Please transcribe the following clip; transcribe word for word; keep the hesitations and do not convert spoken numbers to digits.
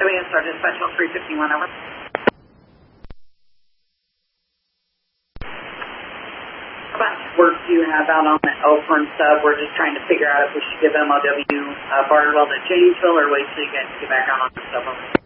W S R dispatch three fifty-one, over. How much work do you have out on the Elkhorn sub? We're just trying to figure out if we should give M O W uh, Bardwell to Janesville or wait till you guys get back out on the sub.